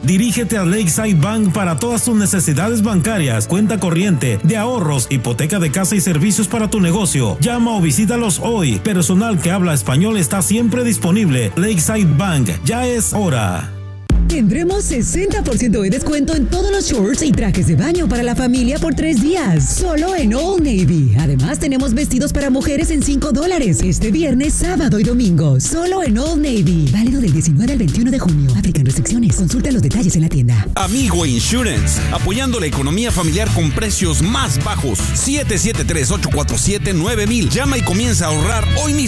Dirígete a Lakeside Bank para todas tus necesidades bancarias, cuenta corriente, de ahorros, hipoteca de casa y servicios para tu negocio. Llama o visítalos hoy. Personal que habla español está siempre disponible. Lakeside Bank, ya es hora. Tendremos 60% de descuento en todos los shorts y trajes de baño para la familia por 3 días, solo en Old Navy. Además, tenemos vestidos para mujeres en $5 este viernes, sábado y domingo, solo en Old Navy. Válido del 19 al 21 de junio. Aplican restricciones. Consulta los detalles en la tienda. Amigo Insurance, apoyando la economía familiar con precios más bajos. 773-847-9000. Llama y comienza a ahorrar hoy mismo.